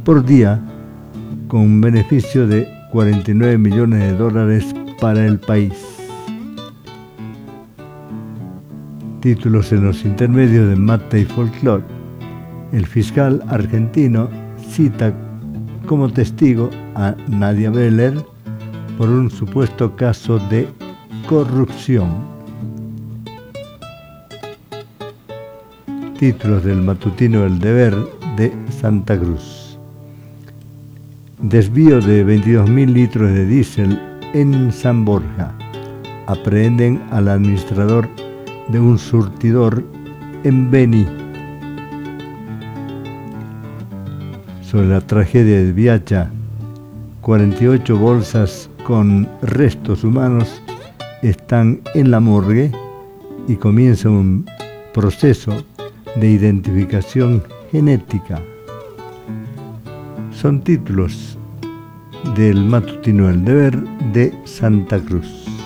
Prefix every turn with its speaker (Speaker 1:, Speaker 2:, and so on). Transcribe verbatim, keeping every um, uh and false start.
Speaker 1: por día, con un beneficio de cuarenta y nueve millones de dólares para el país. Títulos en los intermedios de Mate y Folklore. El fiscal argentino cita como testigo a Nadia Beller por un supuesto caso de corrupción. Títulos del matutino El Deber de Santa Cruz. Desvío de veintidós mil litros de diésel en San Borja. Aprehenden al administrador de un surtidor en Beni. Sobre la tragedia de Viacha, cuarenta y ocho bolsas con restos humanos están en la morgue y comienza un proceso de identificación genética. Son títulos del matutino El Deber de Santa Cruz.